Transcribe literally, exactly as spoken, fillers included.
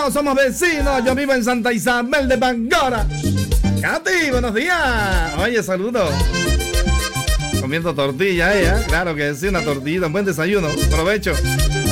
Somos vecinos, yo vivo en Santa Isabel de Bangora. Katy, buenos días. Oye, saludos. Comiendo tortilla ella, claro que sí, una tortilla, un buen desayuno. Provecho.